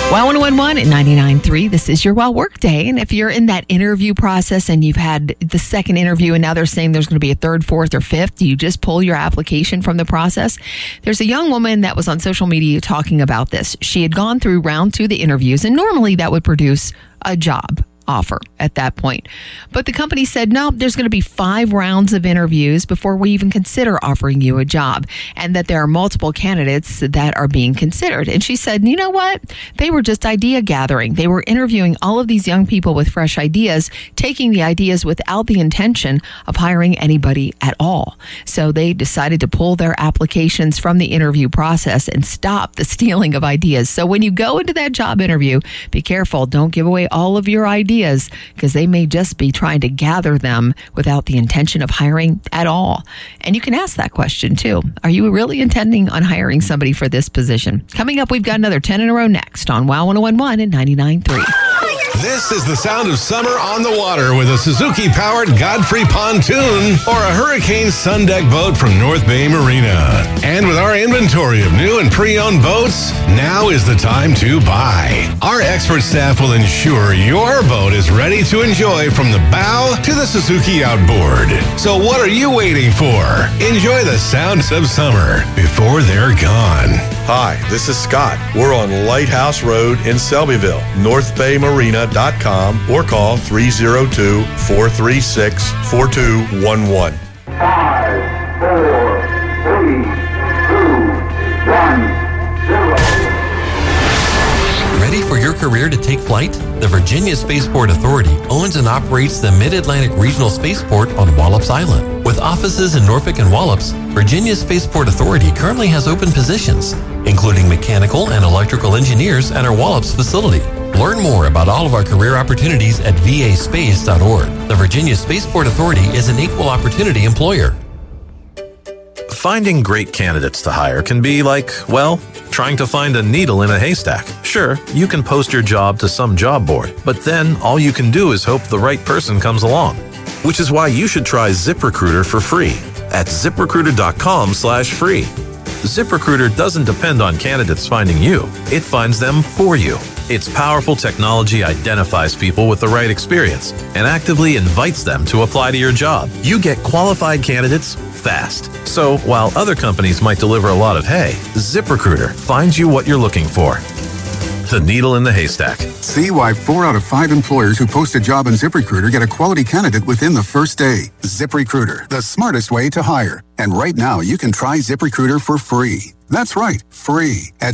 Wow 1011 at 99.3. This is your Wow Work Day. And if you're in that interview process and you've had the second interview and now they're saying there's going to be a third, fourth, or fifth, you just pull your application from the process. There's a young woman that was on social media talking about this. She had gone through round 2 of the interviews, and normally that would produce a job offer at that point. But the company said, no, there's going to be 5 rounds of interviews before we even consider offering you a job, and that there are multiple candidates that are being considered. And she said, you know what? They were just idea gathering. They were interviewing all of these young people with fresh ideas, taking the ideas without the intention of hiring anybody at all. So they decided to pull their applications from the interview process and stop the stealing of ideas. So when you go into that job interview, be careful. Don't give away all of your ideas, because they may just be trying to gather them without the intention of hiring at all. And you can ask that question too. Are you really intending on hiring somebody for this position? Coming up, we've got another 10 in a row next on Wow 1011 and 99.3. This is the sound of summer on the water with a Suzuki-powered Godfrey pontoon or a Hurricane Sun Deck boat from North Bay Marina. And with our inventory of new and pre-owned boats, now is the time to buy. Our expert staff will ensure your boat is ready to enjoy from the bow to the Suzuki outboard. So what are you waiting for? Enjoy the sounds of summer before they're gone. Hi, this is Scott. We're on Lighthouse Road in Selbyville, northbaymarina.com, or call 302-436-4211. 5, 4, 3, 2, 1, 0. Ready for your career to take flight? The Virginia Spaceport Authority owns and operates the Mid-Atlantic Regional Spaceport on Wallops Island. With offices in Norfolk and Wallops, Virginia Spaceport Authority currently has open positions, including mechanical and electrical engineers at our Wallops facility. Learn more about all of our career opportunities at vaspace.org. The Virginia Spaceport Authority is an equal opportunity employer. Finding great candidates to hire can be like, well, trying to find a needle in a haystack. Sure, you can post your job to some job board, but then all you can do is hope the right person comes along. Which is why you should try ZipRecruiter for free at ZipRecruiter.com/free. ZipRecruiter doesn't depend on candidates finding you. It finds them for you. Its powerful technology identifies people with the right experience and actively invites them to apply to your job. You get qualified candidates fast. So while other companies might deliver a lot of hay, ZipRecruiter finds you what you're looking for. The needle in the haystack. See why 4 out of 5 employers who post a job on ZipRecruiter get a quality candidate within the first day. ZipRecruiter, the smartest way to hire. And right now, you can try ZipRecruiter for free. That's right, free at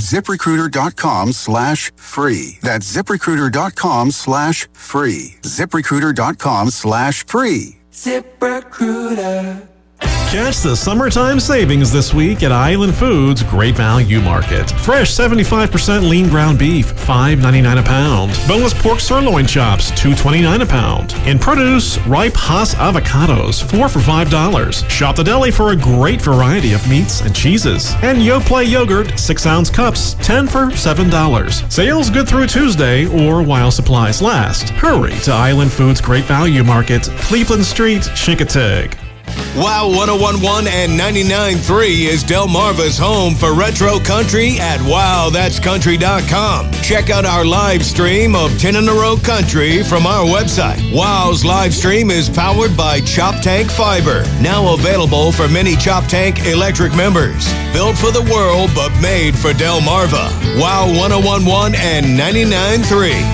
ZipRecruiter.com/free. That's ZipRecruiter.com/free. ZipRecruiter.com/free. ZipRecruiter. Catch the summertime savings this week at Island Foods Great Value Market. Fresh 75% lean ground beef, $5.99 a pound. Boneless pork sirloin chops, $2.29 a pound. In produce, ripe Hass avocados, 4 for $5. Shop the deli for a great variety of meats and cheeses. And Yoplait yogurt, 6-ounce cups, 10 for $7. Sales good through Tuesday or while supplies last. Hurry to Island Foods Great Value Market, Cleveland Street, Chincoteague. Wow 1011 and 99.3 is Delmarva's home for retro country at WowThat'sCountry.com. Check out our live stream of 10 in a row country from our website. Wow's live stream is powered by Chop Tank Fiber, now available for many Chop Tank electric members. Built for the world, but made for Delmarva. Wow 1011 and 99.3.